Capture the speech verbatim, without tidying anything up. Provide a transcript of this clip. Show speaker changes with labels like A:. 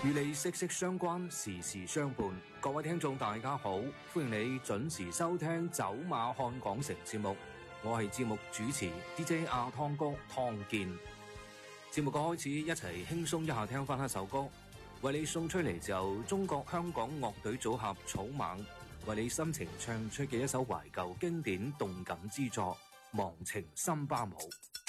A: 與你息息相關，時時相伴。各位聽眾大家好，歡迎你準時收聽走馬看港城節目，我係節目主持 D J 阿湯哥湯健。節目嘅開始，一齊輕鬆一下，聽翻一首歌，為你送出嚟自中國香港樂隊組合草蜢為你深情唱出嘅一首懷舊經典動感之作《忘情森巴舞》。